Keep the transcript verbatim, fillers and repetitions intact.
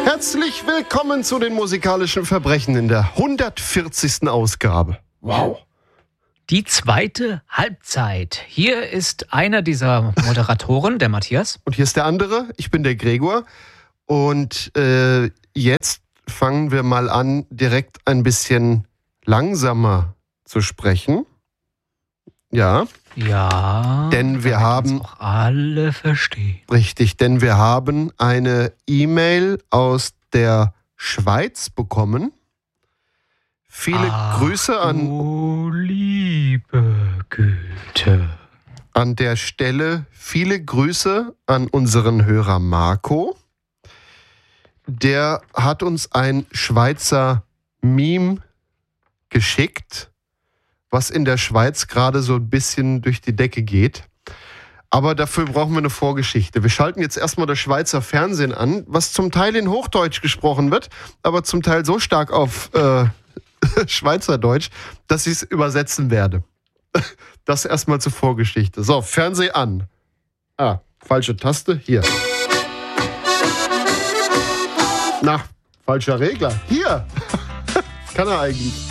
Herzlich willkommen zu den musikalischen Verbrechen in der hundertvierzigsten Ausgabe. Wow. Die zweite Halbzeit. Hier ist einer dieser Moderatoren, der Matthias. Und hier ist der andere, ich bin der Gregor. Und äh, jetzt fangen wir mal an, direkt ein bisschen langsamer zu sprechen. Ja. Ja. Denn wir haben auch alle verstehen. Richtig, denn wir haben eine E-Mail aus der Schweiz bekommen. Viele Ach, Grüße an du liebe Güte. An der Stelle viele Grüße an unseren Hörer Marco. Der hat uns ein Schweizer Meme geschickt, was in der Schweiz gerade so ein bisschen durch die Decke geht. Aber dafür brauchen wir eine Vorgeschichte. Wir schalten jetzt erstmal das Schweizer Fernsehen an, was zum Teil in Hochdeutsch gesprochen wird, aber zum Teil so stark auf äh, Schweizerdeutsch, dass ich es übersetzen werde. Das erstmal zur Vorgeschichte. So, Fernseh an. Ah, falsche Taste. Hier. Na, falscher Regler. Hier. Kann er eigentlich.